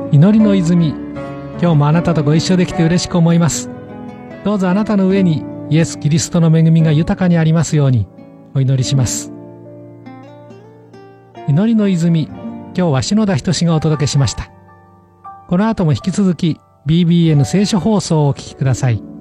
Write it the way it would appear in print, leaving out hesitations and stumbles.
祈りの泉。今日もあなたとご一緒できて嬉しく思います。どうぞあなたの上にイエス・キリストの恵みが豊かにありますようにお祈りします。祈りの泉。今日は篠田仁がお届けしました。この後も引き続き BBN 聖書放送をお聞きください。